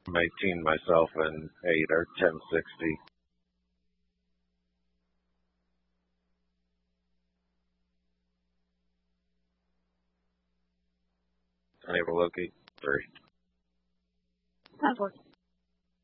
I'm 18 myself and 8 or 1060. Enable locate 3. That's working.